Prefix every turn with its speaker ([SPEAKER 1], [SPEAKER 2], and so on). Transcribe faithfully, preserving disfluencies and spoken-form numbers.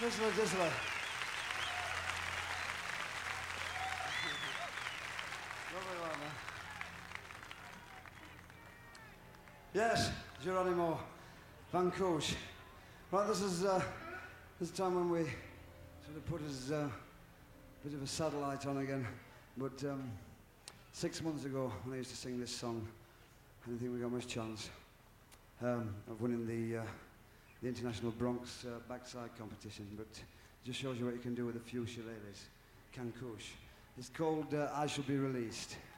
[SPEAKER 1] Dizzler, Dizzler. Lovely one, man. Yes, Geronimo Van Couch. Well, this is uh, this time when we sort of put his uh, bit of a satellite on again. But um, six months ago, when I used to sing this song, I didn't think we got much chance um, of winning the uh, the International Bronx uh, backside competition. But it just shows you what you can do with a few shillelaghs. Cancouche. It's called uh, I Shall Be Released.